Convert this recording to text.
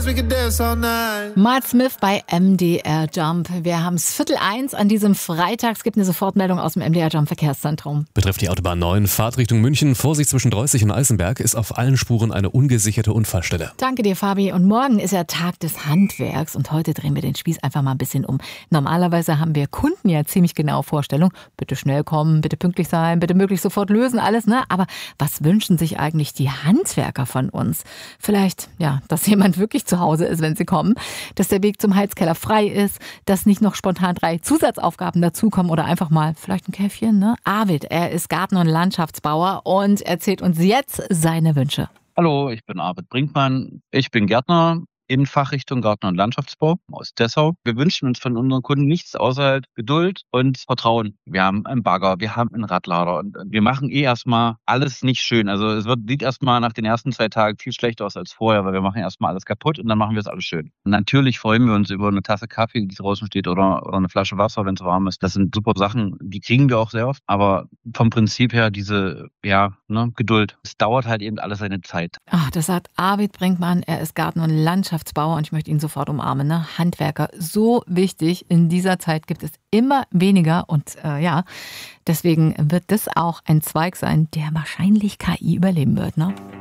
Mart Smith bei MDR Jump. Wir haben es 12:45 an diesem Freitag. Es gibt eine Sofortmeldung aus dem MDR Jump Verkehrszentrum. Betrifft die Autobahn 9, Fahrt Richtung München. Vorsicht zwischen Dreuzig und Eisenberg, ist auf allen Spuren eine ungesicherte Unfallstelle. Danke dir, Fabi. Und morgen ist ja Tag des Handwerks. Und heute drehen wir den Spieß einfach mal ein bisschen um. Normalerweise haben wir Kunden ja ziemlich genaue Vorstellungen. Bitte schnell kommen, bitte pünktlich sein, bitte möglichst sofort lösen, alles, ne? Aber was wünschen sich eigentlich die Handwerker von uns? Vielleicht, ja, dass jemand wirklich zu Hause ist, wenn sie kommen, dass der Weg zum Heizkeller frei ist, dass nicht noch spontan 3 Zusatzaufgaben dazukommen oder einfach mal vielleicht ein Käffchen, ne? Arvid, er ist Garten- und Landschaftsbauer und erzählt uns jetzt seine Wünsche. Hallo, ich bin Arvid Brinkmann. Ich bin Gärtner in Fachrichtung Garten- und Landschaftsbau aus Dessau. Wir wünschen uns von unseren Kunden nichts außer halt Geduld und Vertrauen. Wir haben einen Bagger, wir haben einen Radlader und wir machen erstmal alles nicht schön. Also es sieht erstmal nach den ersten 2 Tagen viel schlechter aus als vorher, weil wir machen erstmal alles kaputt und dann machen wir es alles schön. Und natürlich freuen wir uns über eine Tasse Kaffee, die draußen steht, oder eine Flasche Wasser, wenn es warm ist. Das sind super Sachen, die kriegen wir auch sehr oft. Aber vom Prinzip her diese, Geduld. Es dauert halt eben alles seine Zeit. Ach, das sagt Arvid Brinkmann. Er ist Garten- und Landschaftsbauer und ich möchte ihn sofort umarmen. Ne? Handwerker, so wichtig. In dieser Zeit gibt es immer weniger und deswegen wird das auch ein Zweig sein, der wahrscheinlich KI überleben wird. Ne?